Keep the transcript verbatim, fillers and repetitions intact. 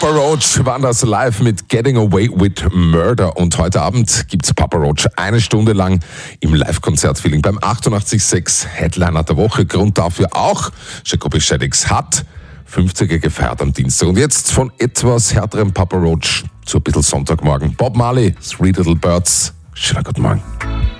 Roach waren das live mit Getting Away with Murder und heute Abend gibt's Papa Roach eine Stunde lang im Live-Konzert-Feeling beim achtundachtzig Komma sechs Headliner der Woche. Grund dafür auch, Jacoby Shaddix hat fünfziger gefeiert am Dienstag. Und jetzt von etwas härterem Papa Roach zu ein bisschen Sonntagmorgen. Bob Marley, Three Little Birds. Schönen guten Morgen.